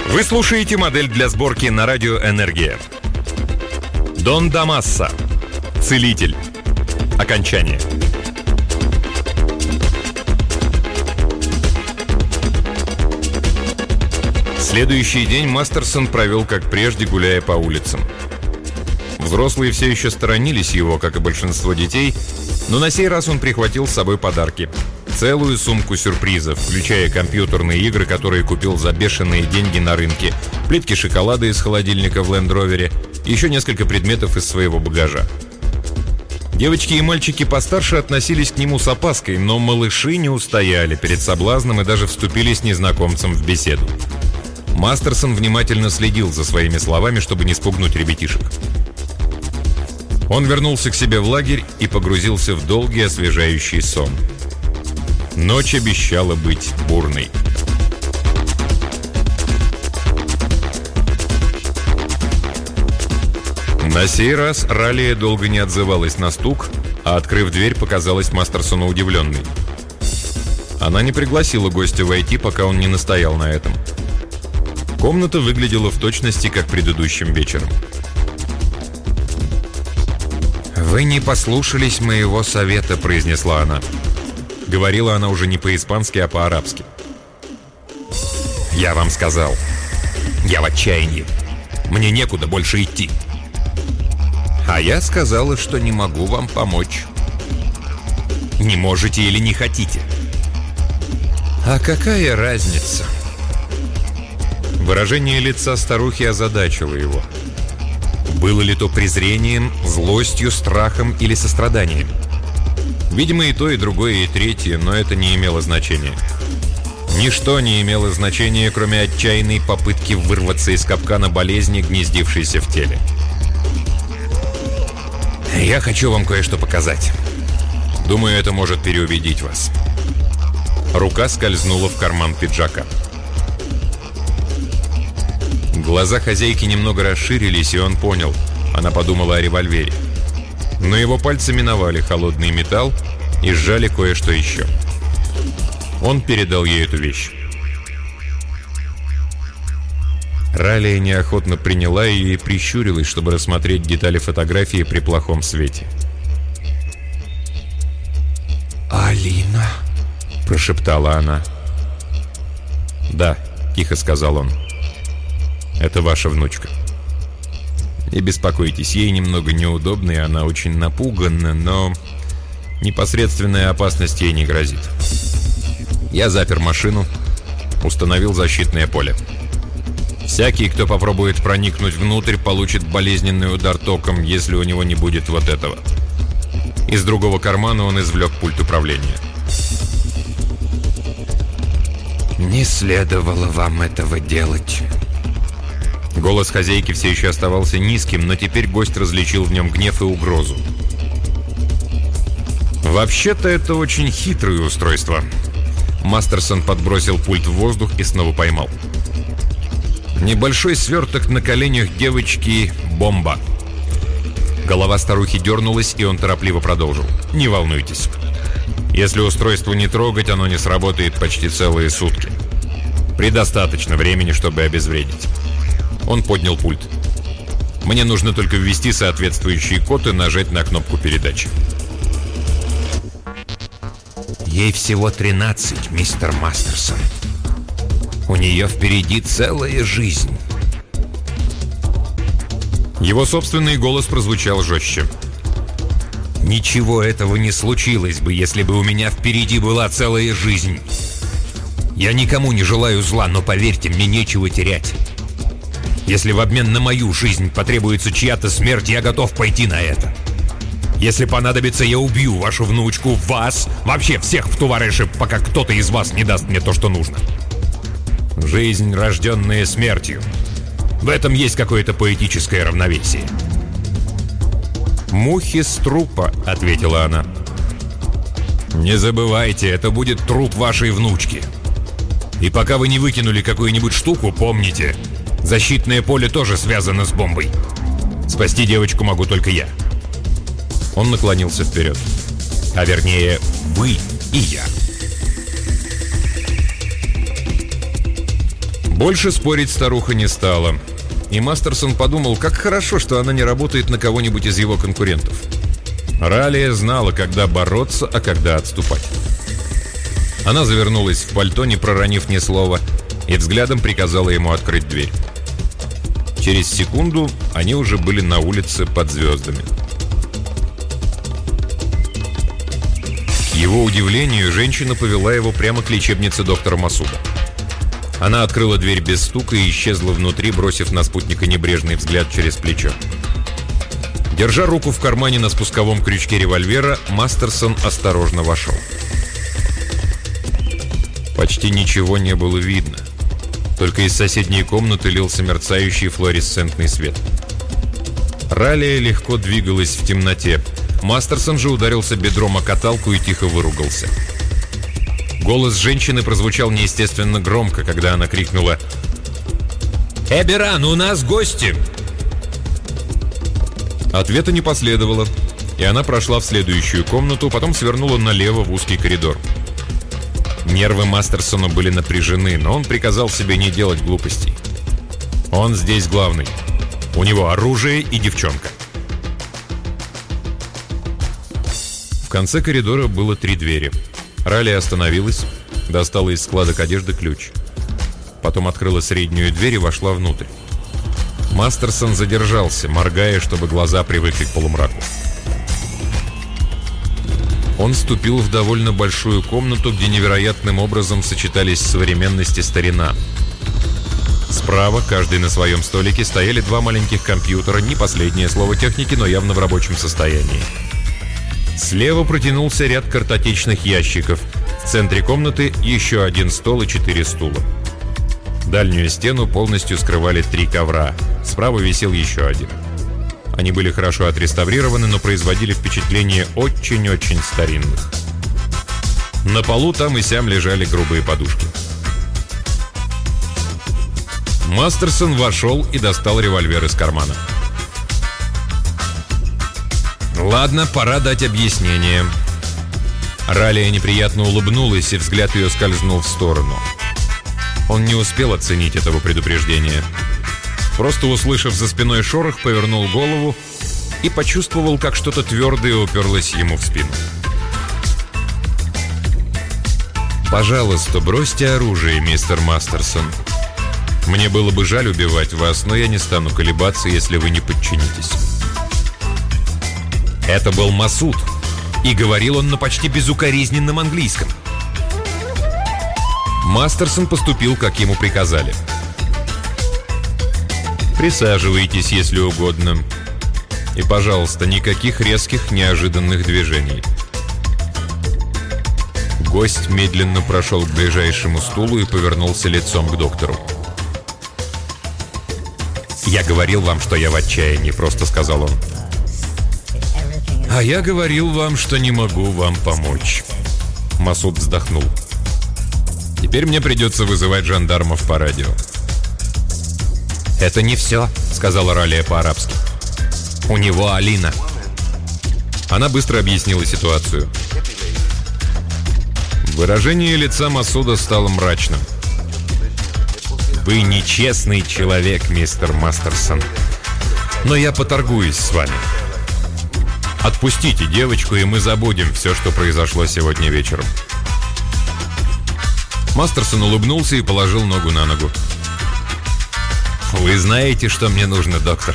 Вы слушаете модель для сборки на радио «Энергия». Дон Дамасса. Целитель. Окончание. Следующий день Мастерсон провел, как прежде, гуляя по улицам. Взрослые все еще сторонились его, как и большинство детей, но на сей раз он прихватил с собой подарки. Целую сумку сюрпризов, включая компьютерные игры, которые купил за бешеные деньги на рынке, плитки шоколада из холодильника в Лэнд-Ровере и еще несколько предметов из своего багажа. Девочки и мальчики постарше относились к нему с опаской, но малыши не устояли перед соблазном и даже вступили с незнакомцем в беседу. Мастерсон внимательно следил за своими словами, чтобы не спугнуть ребятишек. Он вернулся к себе в лагерь и погрузился в долгий освежающий сон. Ночь обещала быть бурной. На сей раз Ралия долго не отзывалась на стук, а, открыв дверь, показалась Мастерсону удивленной. Она не пригласила гостя войти, пока он не настоял на этом. Комната выглядела в точности, как предыдущим вечером. «Вы не послушались моего совета», — произнесла она. Говорила она уже не по-испански, а по-арабски. «Я вам сказал. Я в отчаянии. Мне некуда больше идти. А я сказала, что не могу вам помочь. Не можете или не хотите? А какая разница?» Выражение лица старухи озадачило его. Было ли то презрением, злостью, страхом или состраданием? Видимо, и то, и другое, и третье, но это не имело значения. Ничто не имело значения, кроме отчаянной попытки вырваться из капкана болезни, гнездившейся в теле. «Я хочу вам кое-что показать. Думаю, это может переубедить вас». Рука скользнула в карман пиджака. Глаза хозяйки немного расширились, и он понял. Она подумала о револьвере. Но его пальцы миновали холодный металл и сжали кое-что еще. Он передал ей эту вещь. Ралия неохотно приняла ее и прищурилась, чтобы рассмотреть детали фотографии при плохом свете. «Алина?» – прошептала она. «Да», – тихо сказал он. «Это ваша внучка. Не беспокойтесь, ей немного неудобно, и она очень напугана, но непосредственная опасность ей не грозит. Я запер машину, установил защитное поле. Всякий, кто попробует проникнуть внутрь, получит болезненный удар током, если у него не будет вот этого». Из другого кармана он извлек пульт управления. «Не следовало вам этого делать». Голос хозяйки все еще оставался низким, но теперь гость различил в нем гнев и угрозу. «Вообще-то это очень хитрое устройство». Мастерсон подбросил пульт в воздух и снова поймал. Небольшой сверток на коленях девочки — бомба. Голова старухи дернулась, и он торопливо продолжил. «Не волнуйтесь. Если устройство не трогать, оно не сработает почти целые сутки. Предостаточно времени, чтобы обезвредить». Он поднял пульт. «Мне нужно только ввести соответствующий код и нажать на кнопку передачи». «Ей всего 13, мистер Мастерсон. У нее впереди целая жизнь». Его собственный голос прозвучал жестче. «Ничего этого не случилось бы, если бы у меня впереди была целая жизнь. Я никому не желаю зла, но поверьте, мне нечего терять. Если в обмен на мою жизнь потребуется чья-то смерть, я готов пойти на это. Если понадобится, я убью вашу внучку, вас, вообще всех в Тувареше, пока кто-то из вас не даст мне то, что нужно. Жизнь, рожденная смертью. В этом есть какое-то поэтическое равновесие». «Мухи с трупа», — ответила она. «Не забывайте, это будет труп вашей внучки. И пока вы не выкинули какую-нибудь штуку, помните, защитное поле тоже связано с бомбой. Спасти девочку могу только я». Он наклонился вперед. А вернее, вы и я. Больше спорить старуха не стала. И Мастерсон подумал, как хорошо, что она не работает на кого-нибудь из его конкурентов. Ралия знала, когда бороться, а когда отступать. Она завернулась в пальто, не проронив ни слова, и взглядом приказала ему открыть дверь. Через секунду они уже были на улице под звездами. К его удивлению, женщина повела его прямо к лечебнице доктора Масуда. Она открыла дверь без стука и исчезла внутри, бросив на спутника небрежный взгляд через плечо. Держа руку в кармане на спусковом крючке револьвера, Мастерсон осторожно вошел. Почти ничего не было видно. Только из соседней комнаты лился мерцающий флуоресцентный свет. Ралия легко двигалась в темноте. Мастерсон же ударился бедром о каталку и тихо выругался. Голос женщины прозвучал неестественно громко, когда она крикнула: «Эберан, у нас гости!» Ответа не последовало, и она прошла в следующую комнату, потом свернула налево в узкий коридор. Нервы Мастерсона были напряжены, но он приказал себе не делать глупостей. Он здесь главный. У него оружие и девчонка. В конце коридора было 3 двери. Ралия остановилась, достала из складок одежды ключ. Потом открыла среднюю дверь и вошла внутрь. Мастерсон задержался, моргая, чтобы глаза привыкли к полумраку. Он вступил в довольно большую комнату, где невероятным образом сочетались современность и старина. Справа, каждый на своем столике, стояли 2 маленьких компьютера, не последнее слово техники, но явно в рабочем состоянии. Слева протянулся ряд картотечных ящиков. В центре комнаты еще 1 стол и 4 стула. Дальнюю стену полностью скрывали 3 ковра. Справа висел еще 1. Они были хорошо отреставрированы, но производили впечатление очень-очень старинных. На полу там и сям лежали грубые подушки. Мастерсон вошел и достал револьвер из кармана. «Ладно, пора дать объяснение». Ралия неприятно улыбнулась, и взгляд ее скользнул в сторону. Он не успел оценить этого предупреждения. Просто услышав за спиной шорох, повернул голову и почувствовал, как что-то твердое уперлось ему в спину. «Пожалуйста, бросьте оружие, мистер Мастерсон. Мне было бы жаль убивать вас, но я не стану колебаться, если вы не подчинитесь». Это был Масуд, и говорил он на почти безукоризненном английском. Мастерсон поступил, как ему приказали. «Присаживайтесь, если угодно. И, пожалуйста, никаких резких, неожиданных движений». Гость медленно прошел к ближайшему стулу и повернулся лицом к доктору. «Я говорил вам, что я в отчаянии», — просто сказал он. «А я говорил вам, что не могу вам помочь». Масуд вздохнул. «Теперь мне придется вызывать жандармов по радио». «Это не все», — сказала Ралия по-арабски. «У него Алина». Она быстро объяснила ситуацию. Выражение лица Масуда стало мрачным. «Вы нечестный человек, мистер Мастерсон. Но я поторгуюсь с вами. Отпустите девочку, и мы забудем все, что произошло сегодня вечером». Мастерсон улыбнулся и положил ногу на ногу. «Вы знаете, что мне нужно, доктор.